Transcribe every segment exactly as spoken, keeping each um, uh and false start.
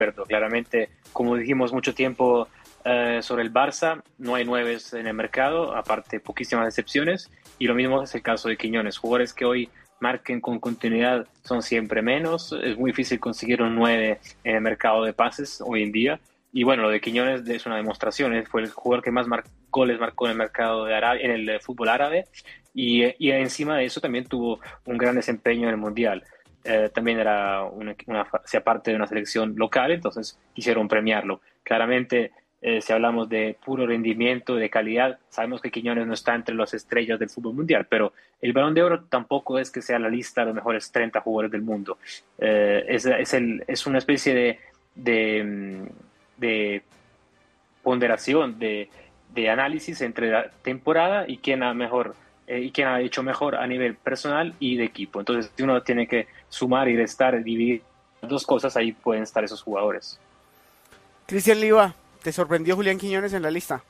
acuerdo. Claramente, como dijimos mucho tiempo eh, sobre el Barça, no hay nueves en el mercado, aparte poquísimas excepciones, y lo mismo es el caso de Quiñones. Jugadores que hoy marquen con continuidad son siempre menos, es muy difícil conseguir un nueve en el mercado de pases hoy en día, y bueno, lo de Quiñones es una demostración, él fue el jugador que más mar goles marcó en el mercado de Arabia, en el fútbol árabe, y, y encima de eso también tuvo un gran desempeño en el Mundial. Eh, también era una, una, hacía parte de una selección local, entonces quisieron premiarlo. Claramente, eh, si hablamos de puro rendimiento, de calidad, sabemos que Quiñones no está entre las estrellas del fútbol mundial, pero el Balón de Oro tampoco es que sea la lista de los mejores treinta jugadores del mundo. Eh, es, es, el, es una especie de, de, de ponderación, de, de análisis entre la temporada y quién ha mejor eh, y quién ha hecho mejor a nivel personal y de equipo. Entonces, si uno tiene que sumar y restar, dividir dos cosas, ahí pueden estar esos jugadores. Cristian Liva, ¿te sorprendió Julián Quiñones en la lista?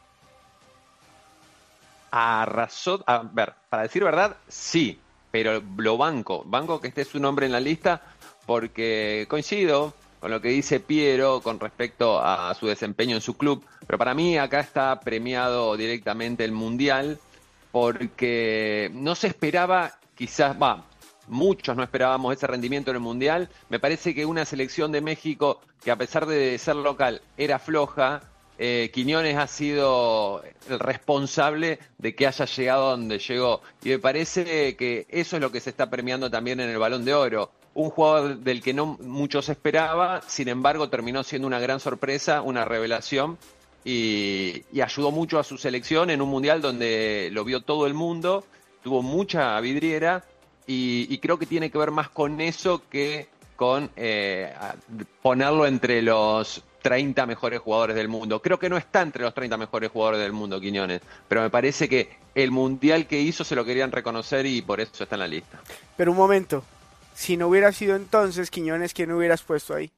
Arrasó, a ver, para decir verdad, sí, pero lo banco, banco que esté su nombre en la lista porque coincido con lo que dice Piero con respecto a su desempeño en su club, pero para mí acá está premiado directamente el Mundial porque no se esperaba, quizás, va, muchos no esperábamos ese rendimiento en el Mundial. Me parece que una selección de México que a pesar de ser local era floja, eh, Quiñones ha sido el responsable de que haya llegado donde llegó. Y me parece que eso es lo que se está premiando también en el Balón de Oro. Un jugador del que no muchos esperaba, sin embargo terminó siendo una gran sorpresa, una revelación. Y, y ayudó mucho a su selección en un Mundial donde lo vio todo el mundo, tuvo mucha vidriera. Y, y creo que tiene que ver más con eso que con eh, ponerlo entre los treinta mejores jugadores del mundo. Creo que no está entre los treinta mejores jugadores del mundo, Quiñones, pero me parece que el Mundial que hizo se lo querían reconocer y por eso está en la lista. Pero un momento, si no hubiera sido entonces Quiñones, ¿quién hubieras puesto ahí?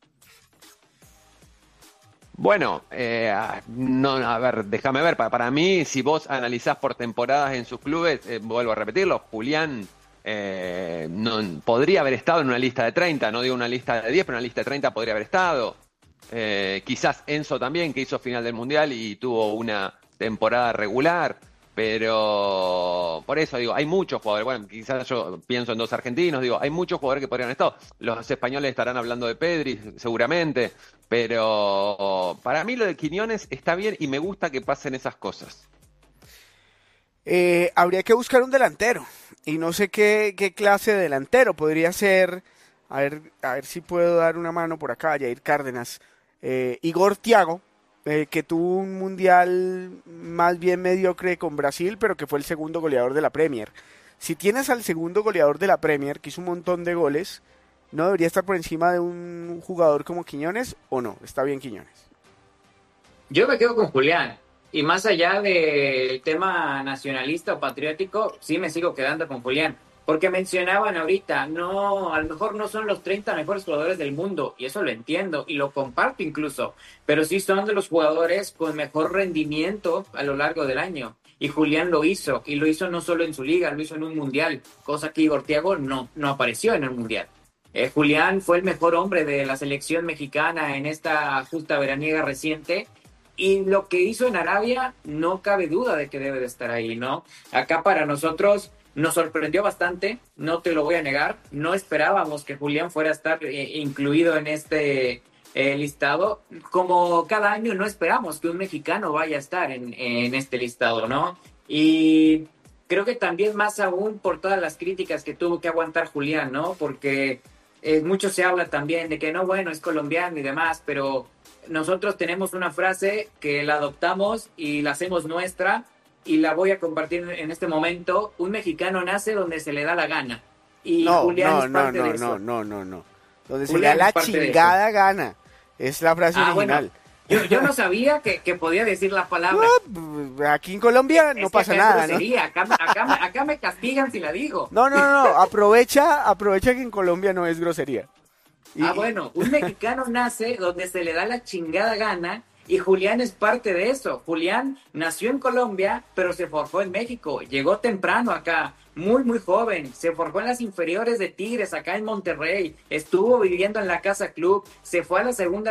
Bueno, eh, no, a ver, déjame ver, para, para mí, si vos analizás por temporadas en sus clubes, eh, vuelvo a repetirlo, Julián Eh, no, podría haber estado en una lista de treinta, no digo una lista de diez, pero una lista de treinta podría haber estado. Eh, quizás Enzo también, que hizo final del Mundial y tuvo una temporada regular, pero por eso digo, hay muchos jugadores, bueno, quizás yo pienso en dos argentinos, digo, hay muchos jugadores que podrían haber estado. Los españoles estarán hablando de Pedri, seguramente, pero para mí lo de Quiñones está bien y me gusta que pasen esas cosas. Eh, habría que buscar un delantero y no sé qué, qué clase de delantero podría ser. A ver, a ver si puedo dar una mano por acá. Jair Cárdenas, eh, Igor Thiago, eh, que tuvo un mundial más bien mediocre con Brasil, pero que fue el segundo goleador de la Premier. Si tienes al segundo goleador de la Premier, que hizo un montón de goles, ¿no debería estar por encima de un jugador como Quiñones o no? Está bien Quiñones. Yo me quedo con Julián. Y más allá del tema nacionalista o patriótico, sí me sigo quedando con Julián. Porque mencionaban ahorita, no, a lo mejor no son los treinta mejores jugadores del mundo, y eso lo entiendo, y lo comparto incluso, pero sí son de los jugadores con mejor rendimiento a lo largo del año. Y Julián lo hizo, y lo hizo no solo en su liga, lo hizo en un mundial, cosa que Igor Thiago no, no apareció en el mundial. Eh, Julián fue el mejor hombre de la selección mexicana en esta justa veraniega reciente, y lo que hizo en Arabia, no cabe duda de que debe de estar ahí, ¿no? Acá para nosotros nos sorprendió bastante, no te lo voy a negar. No esperábamos que Julián fuera a estar eh, incluido en este eh, listado. Como cada año no esperamos que un mexicano vaya a estar en, en este listado, ¿no? Y creo que también más aún por todas las críticas que tuvo que aguantar Julián, ¿no? Porque eh, mucho se habla también de que no, bueno, es colombiano y demás, pero nosotros tenemos una frase que la adoptamos y la hacemos nuestra y la voy a compartir en este momento. Un mexicano nace donde se le da la gana. Y no, Julián no, es parte no, de no, eso. no, no, no. Donde Julián se le da la chingada gana. Es la frase ah, original. Bueno, yo, yo no sabía que, que podía decir la palabra. No, aquí en Colombia no es pasa que nada, ¿no? Acá, acá, acá me castigan si la digo. No, no, no, aprovecha, aprovecha que en Colombia no es grosería. Y... Ah, bueno, un mexicano nace donde se le da la chingada gana y Julián es parte de eso. Julián nació en Colombia, pero se forjó en México. Llegó temprano acá. muy, muy joven. Se forjó en las inferiores de Tigres acá en Monterrey. Estuvo viviendo en la Casa Club. Se fue a la segunda